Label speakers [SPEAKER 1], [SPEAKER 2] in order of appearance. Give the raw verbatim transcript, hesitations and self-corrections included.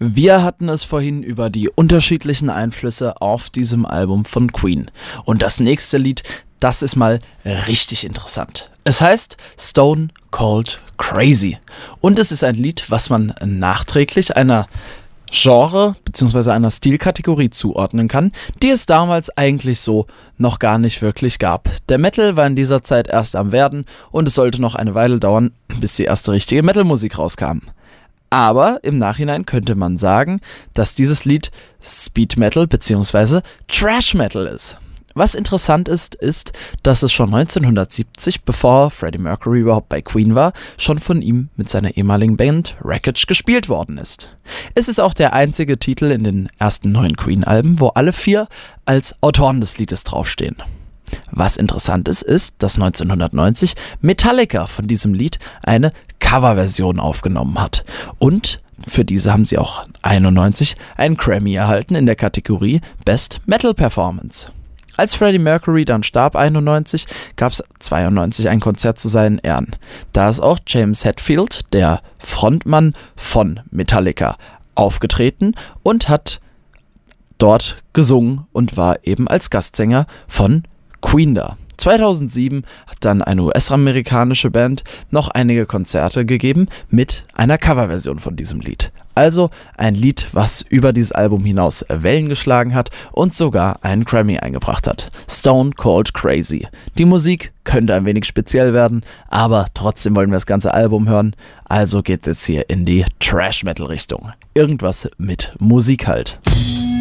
[SPEAKER 1] Wir hatten es vorhin über die unterschiedlichen Einflüsse auf diesem Album von Queen. Und das nächste Lied, das ist mal richtig interessant. Es heißt Stone Cold Crazy. Und es ist ein Lied, was man nachträglich einer Genre bzw. einer Stilkategorie zuordnen kann, die es damals eigentlich so noch gar nicht wirklich gab. Der Metal war in dieser Zeit erst am Werden und es sollte noch eine Weile dauern, bis die erste richtige Metal-Musik rauskam. Aber im Nachhinein könnte man sagen, dass dieses Lied Speed Metal bzw. Thrash Metal ist. Was interessant ist, ist, dass es schon neunzehnhundertsiebzig, bevor Freddie Mercury überhaupt bei Queen war, schon von ihm mit seiner ehemaligen Band Wreckage gespielt worden ist. Es ist auch der einzige Titel in den ersten neun Queen-Alben, wo alle vier als Autoren des Liedes draufstehen. Was interessant ist, ist, dass neunzehnhundertneunzig Metallica von diesem Lied eine Coverversion aufgenommen hat. Und für diese haben sie auch einundneunzig einen Grammy erhalten in der Kategorie Best Metal Performance. Als Freddie Mercury dann starb einundneunzig, gab es zweiundneunzig ein Konzert zu seinen Ehren. Da ist auch James Hetfield, der Frontmann von Metallica, aufgetreten und hat dort gesungen und war eben als Gastsänger von Queen da. zweitausendsieben hat dann eine U S-amerikanische Band noch einige Konzerte gegeben mit einer Coverversion von diesem Lied. Also ein Lied, was über dieses Album hinaus Wellen geschlagen hat und sogar einen Grammy eingebracht hat. Stone Cold Crazy. Die Musik könnte ein wenig speziell werden, aber trotzdem wollen wir das ganze Album hören. Also geht's jetzt hier in die Thrash-Metal-Richtung. Irgendwas mit Musik halt.